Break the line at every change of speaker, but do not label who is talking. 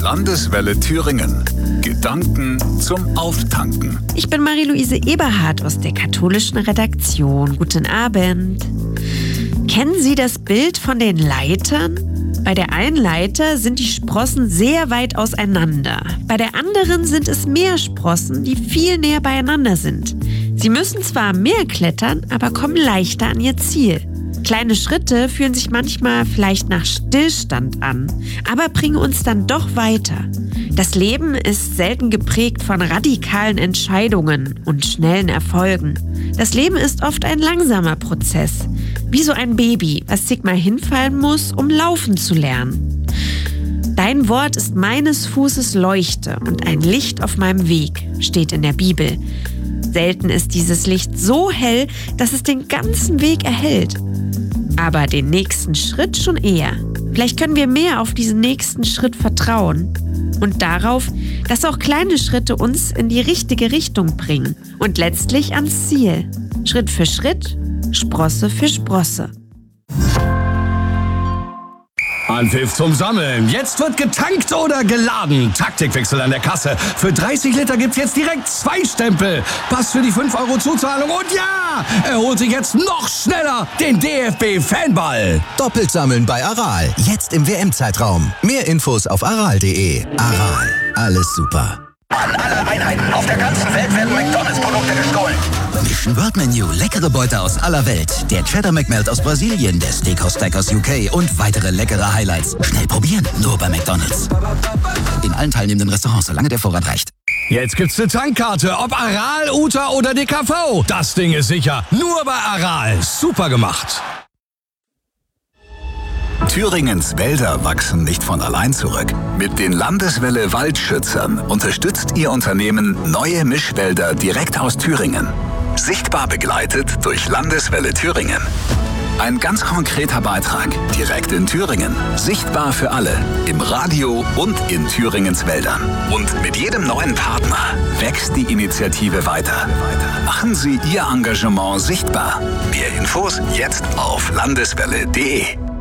Landeswelle Thüringen. Gedanken zum Auftanken.
Ich bin Marie-Luise Eberhardt aus der katholischen Redaktion. Guten Abend. Kennen Sie das Bild von den Leitern? Bei der einen Leiter sind die Sprossen sehr weit auseinander. Bei der anderen sind es mehr Sprossen, die viel näher beieinander sind. Sie müssen zwar mehr klettern, aber kommen leichter an ihr Ziel. Kleine Schritte fühlen sich manchmal vielleicht nach Stillstand an, aber bringen uns dann doch weiter. Das Leben ist selten geprägt von radikalen Entscheidungen und schnellen Erfolgen. Das Leben ist oft ein langsamer Prozess, wie so ein Baby, was zigmal hinfallen muss, um laufen zu lernen. Dein Wort ist meines Fußes Leuchte und ein Licht auf meinem Weg, steht in der Bibel. Selten ist dieses Licht so hell, dass es den ganzen Weg erhellt. Aber den nächsten Schritt schon eher. Vielleicht können wir mehr auf diesen nächsten Schritt vertrauen und darauf, dass auch kleine Schritte uns in die richtige Richtung bringen und letztlich ans Ziel. Schritt für Schritt, Sprosse für Sprosse.
Anpfiff zum Sammeln. Jetzt wird getankt oder geladen. Taktikwechsel an der Kasse. Für 30 Liter gibt's jetzt direkt 2 Stempel. Pass für die 5 € Zuzahlung. Und ja, er holt sich jetzt noch schneller den DFB-Fanball.
Doppelt sammeln bei Aral. Jetzt im WM-Zeitraum. Mehr Infos auf aral.de. Aral. Alles super.
An alle Einheiten auf der ganzen Welt werden McDonalds-Produkte gestohlen.
Mission World Menu. Leckere Beute aus aller Welt. Der Cheddar McMelt aus Brasilien, der Steakhouse Stack aus UK und weitere leckere Highlights. Schnell probieren, nur bei McDonalds. In allen teilnehmenden Restaurants, solange der Vorrat reicht.
Jetzt gibt's eine Tankkarte, ob Aral, Uta oder DKV. Das Ding ist sicher. Nur bei Aral. Super gemacht.
Thüringens Wälder wachsen nicht von allein zurück. Mit den Landeswelle Waldschützern unterstützt Ihr Unternehmen neue Mischwälder direkt aus Thüringen. Sichtbar begleitet durch Landeswelle Thüringen. Ein ganz konkreter Beitrag, direkt in Thüringen. Sichtbar für alle, im Radio und in Thüringens Wäldern. Und mit jedem neuen Partner wächst die Initiative weiter. Machen Sie Ihr Engagement sichtbar. Mehr Infos jetzt auf landeswelle.de.